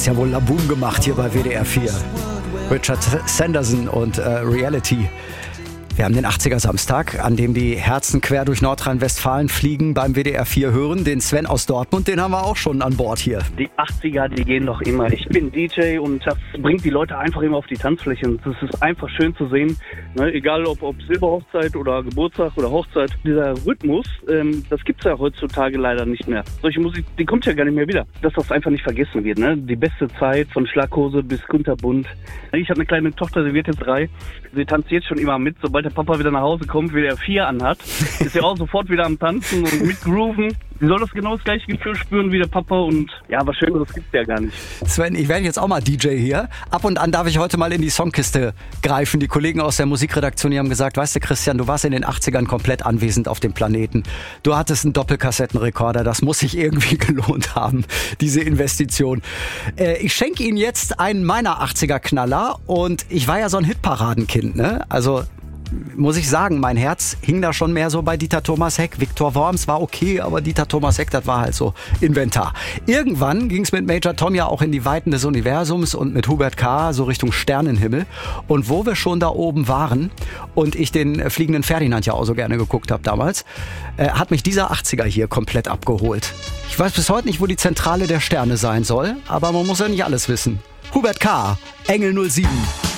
hast ja wohl Laboom gemacht hier bei WDR 4. Richard Sanderson und Reality. Wir haben den 80er Samstag, an dem die Herzen quer durch Nordrhein-Westfalen fliegen, beim WDR 4 hören. Den Sven aus Dortmund, den haben wir auch schon an Bord hier. Die 80er, die gehen doch immer. Ich bin DJ und das bringt die Leute einfach immer auf die Tanzfläche. Und das ist einfach schön zu sehen, ne? Egal ob Silberhochzeit oder Geburtstag oder Hochzeit. Dieser Rhythmus, das gibt's ja heutzutage leider nicht mehr. Solche Musik, die kommt ja gar nicht mehr wieder. Dass das einfach nicht vergessen wird. Ne? Die beste Zeit von Schlaghose bis kunterbunt. Ich habe eine kleine Tochter, sie wird jetzt 3. Sie tanzt jetzt schon immer mit, sobald der Papa wieder nach Hause kommt, WDR 4 anhat, ist sie auch sofort wieder am Tanzen und mitgrooven. Sie soll das genau das gleiche Gefühl spüren wie der Papa und ja, was Schöneres gibt's ja gar nicht. Sven, ich werde jetzt auch mal DJ hier. Ab und an darf ich heute mal in die Songkiste greifen. Die Kollegen aus der Musikredaktion, die haben gesagt, weißt du Christian, du warst in den 80ern komplett anwesend auf dem Planeten. Du hattest einen Doppelkassettenrekorder, das muss sich irgendwie gelohnt haben, diese Investition. Ich schenke Ihnen jetzt einen meiner 80er-Knaller und ich war ja so ein Hitparadenkind, ne? Also muss ich sagen, mein Herz hing da schon mehr so bei Dieter Thomas Heck. Viktor Worms war okay, aber Dieter Thomas Heck, das war halt so Inventar. Irgendwann ging es mit Major Tom ja auch in die Weiten des Universums und mit Hubert K. so Richtung Sternenhimmel. Und wo wir schon da oben waren und ich den fliegenden Ferdinand ja auch so gerne geguckt habe damals, hat mich dieser 80er hier komplett abgeholt. Ich weiß bis heute nicht, wo die Zentrale der Sterne sein soll, aber man muss ja nicht alles wissen. Hubert K., Engel 07.